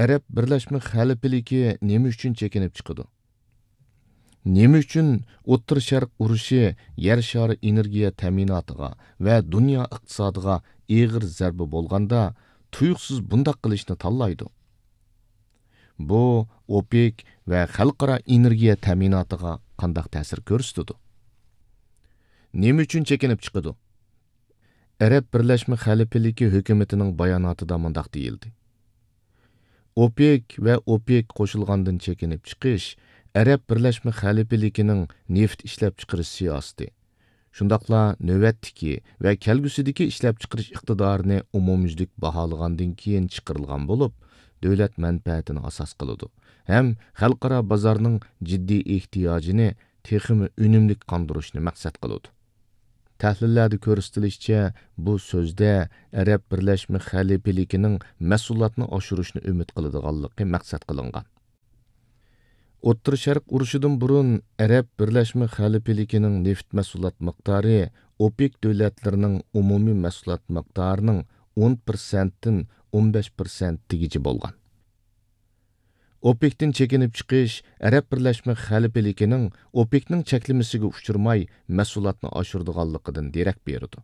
Arab Birleşme Xalifaligi nima uchun chekinib chiqadi? Nima uchun O'rta Sharq urushi yer shari energiya ta'minotiga va dunyo iqtisodiga og'ir zarba bo'lganda tuyuqsiz bundoq qilishni tanlaydi? Bu OPEC va xalqaro energiya ta'minotiga qanday ta'sir ko'rsatadi? Nima uchun chekinib chiqadi? Arab Birleşme Xalifaligi hukumatining bayonotida mundaq deyildi. OPEC va OPEC qo'shilgandan chekinib chiqish Arab Birleşme Xalifaligining neft ishlab chiqarish siyosati. Shundaqla navbatdagi va kelgusidagi ishlab chiqarish iqtidorini umumyuzlik baholagandan keyin chiqarilgan bo'lib, davlat manfaatini asos qiladi. Ham xalqaro bozorning jiddiy ehtiyojini texmi unumli qondirishni maqsad qiladi. Tahlillarda ko'rsatilishicha, bu so'zda Arab Birleşme Xalifaligining mas'uliyatni oshirishni umid qiladiganligi maqsad qilingan. O'rta Sharq urushidan burun Arab Birleşme Xalifaligining neft mahsulot miqdori OPEC davlatlarining umumiy mahsulot miqdorining 10% dan 15% tigichi bo'lgan. OPEC'dan chekinib chiqish Arab Birleşme Xalifaligining OPEC'ning cheklimasiga uchirmay mahsulotni oshirdiganligidan derak berdi.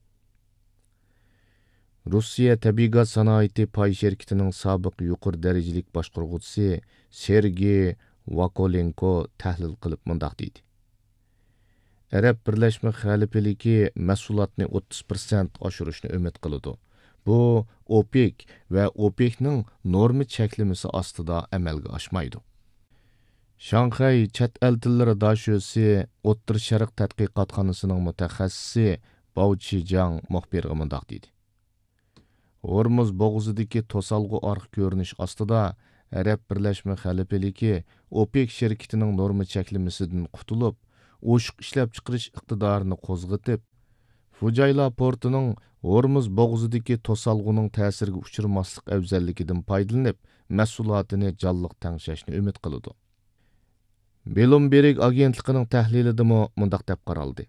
Rossiya tabiiy gaz sanoati pay şirketining sobiq yuqori darajalik boshqaruvchisi Sergey Vakolenko tahlil qilib mundaq deydi. Arab Birleşme Xalifaligi mahsulotni 30% oshirishni umid qiladi. Bu OPEC va OPEC'ning norma cheklimasi ostida amalga oshmaydi. Shanxay chet el tillari dashosi O'rta Sharq tadqiqotxonasining mutaxassisi Bao Chijang muxbirga mundaq deydi. Hormuz bo'g'izidagi to'salg'u orqa ko'rinish ostida Arab Birleşme Xalifaligi OPEC şirketining norma cheklimasidan qutulib, o'shiq ishlab chiqarish iqtidorini qo'zg'atib, Fujayla portining Hormuz bo'g'izidagi to'salg'uning ta'siriga uchirmaslik afzalligidan foydalanib, mahsulotini jonliq tangshashni umid qiladi. Bloomberg agentligining tahlilida mundaq deb qaraldi.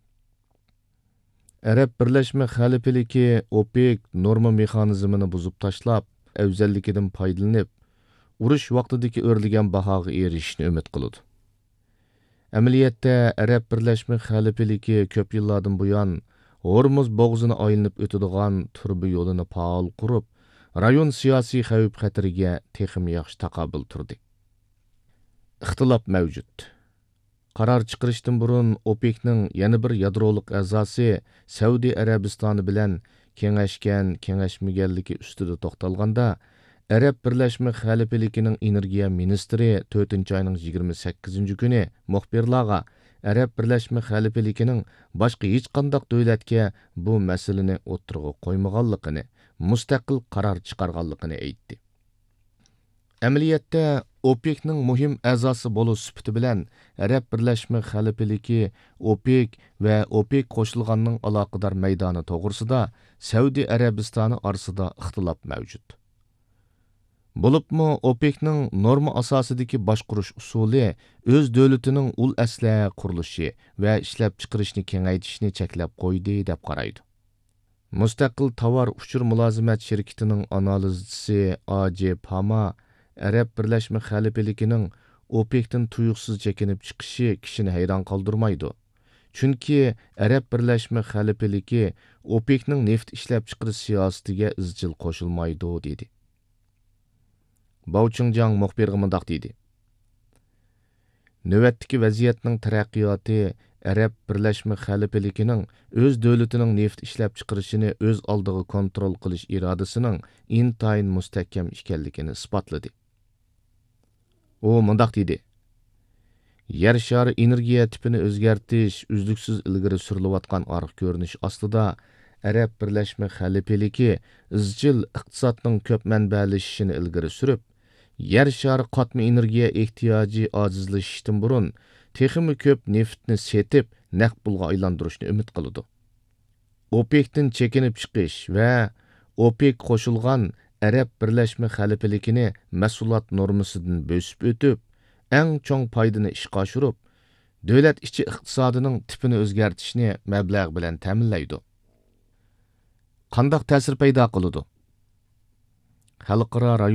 Arab Birleşme Xalifaligi OPEC norma mexanizmini buzib tashlab, afzalligidan foydalanib, urush vaqtidagi o'rligan bahoga erishishni umid qiladi. Amaliyotda Arab Birleşme Xalifaligi ko'p yillardan buyon Hormuz bo'g'izini aylanib o'tadigan turbi yo'lini faol qurib, rayon siyosiy xavf-xatariga texim yaxshi taqobil turdi. Ixtilof mavjud. Qaror chiqarishdan burun OPEC'ning yana bir yadrolik a'zosi Saudiya Arabistoni bilan kengashmaganligi ustida to'xtalganda, Arab Birleşme Xalifaligining energiya ministri 4-oyning 28-kuni muxbirlarga Arab Birleşme Xalifaligining boshqa hech qanday davlatga bu masalani o'tirg'a qo'ymaganligini, mustaqil qaror chiqarganligini aytdi. Amaliyotda OPEC'ning muhim a'zosi bo'lish sifati bilan Arab Birleşme Xalifaligi OPEC va OPEC qo'shilganning aloqador maydoni to'g'risida Saudiya Arabistoni orasida ixtilof mavjud. Bo'libmi OPEC'ning norma asosidagi boshqarish usuli o'z davlatining ul asliha qurilishi va ishlab chiqarishni kengaytirishni cheklab qo'ydi deb qaraydi. Mustaqil tovar uchur mulozimat shirkatining analizchisi AJ Pama Arab Birleşme Xalifaligining OPEC'dan tuyuqsiz chekinib chiqishi kishini hayron qoldirmaydi. Chunki Arab Birleşme Xalifaligi OPEC'ning neft ishlab chiqarish siyosatiga izchil qo'shilmaydi dedi. Bao Chijang muxbirga mundaq deydi. Navbatdagi vaziyatning taraqqiyoti Arab Birleşme Xalifaligining o'z davlatining neft ishlab chiqarishini o'z oldiga kontrol qilish irodasining intayin mustahkam ekanligini isbotladi. U mundaq deydi. Yer shari energiya tipini o'zgartirish uzluksiz ilgari surilayotgan orqa ko'rinish ostida Arab Birleşme Xalifaligi izchil iqtisodning ko'p manbalashishini ilgari surib, yer shari qatma energiya ehtiyoji ojizlashishdan burun texmi ko'p neftni setib, naq pulga aylantirishni umid qiladi. OPEC'dan chekinib chiqish va OPEC qo'shilgan Arab Birleşme Xalifaligini mahsulot normasidan bo'sib o'tib, eng chong foydani ishga oshirib, davlat ichi iqtisodining tipini o'zgartirishni mablag' bilan ta'minlaydi. Qanday ta'sir paydo qiladi? Xalqaro